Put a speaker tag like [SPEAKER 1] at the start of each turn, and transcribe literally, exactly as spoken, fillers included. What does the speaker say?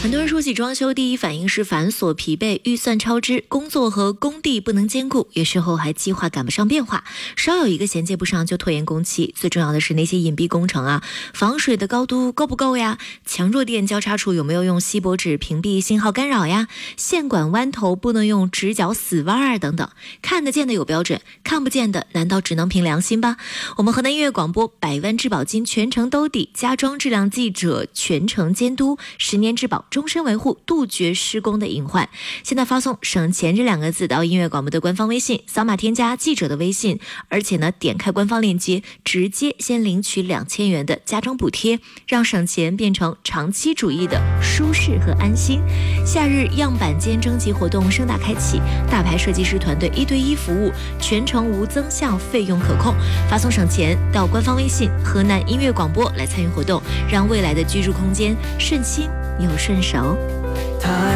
[SPEAKER 1] 很多人说起装修，第一反应是繁琐疲惫，预算超支，工作和工地不能兼顾，有时候还计划赶不上变化，稍有一个衔接不上就拖延工期。最重要的是那些隐蔽工程啊，防水的高度够不够呀？强弱电交叉处有没有用锡箔纸屏蔽信号干扰呀？线管弯头不能用直角死弯啊，等等。看得见的有标准，看不见的难道只能凭良心吧？我们河南音乐广播百万质保金全程兜底，家装质量记者全程监督，十年质保终身维护，杜绝施工的隐患。现在发送省钱这两个字到音乐广播的官方微信，扫码添加记者的微信，而且呢点开官方链接，直接先领取两千元的家装补贴，让省钱变成长期主义的舒适和安心。夏日样板间征集活动盛大开启，大牌设计师团队一对一服务，全程无增项，费用可控。发送省钱到官方微信河南音乐广播来参与活动，让未来的居住空间顺心又顺手。